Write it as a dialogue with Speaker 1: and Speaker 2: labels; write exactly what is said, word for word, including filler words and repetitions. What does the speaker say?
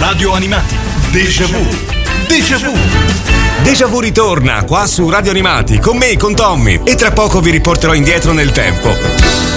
Speaker 1: Radio Animati. Déjà vu. Déjà vu.
Speaker 2: Déjà vu ritorna qua su Radio Animati con me, con Tommy, e tra poco vi riporterò indietro nel tempo.